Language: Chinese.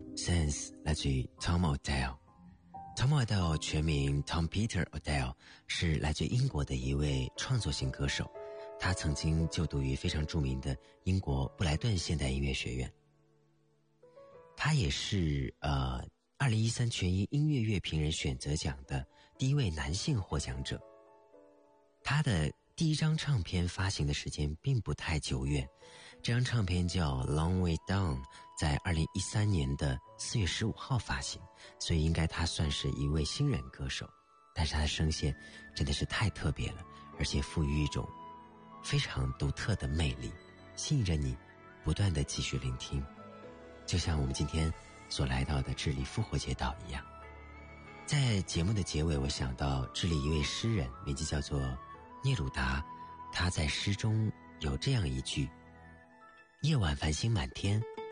Sense 来自于 Tom Odell。Tom Odell 全名 Tom Peter Odell， 是来自英国的一位创作型歌手。他曾经就读于非常著名的英国布莱顿现代音乐学院。他也是2013全英音乐乐评人选择奖的第一位男性获奖者。他的第一张唱片发行的时间并不太久远，这张唱片叫 Long Way Down， 在2013年的4月15号发行，所以应该他算是一位新人歌手。但是他的声线真的是太特别了，而且赋予一种非常独特的魅力，吸引着你不断地继续聆听，就像我们今天所来到的智利复活节岛一样。在节目的结尾，我想到智利一位诗人，名字叫做聂鲁达，他在诗中有这样一句：夜晚繁星满天，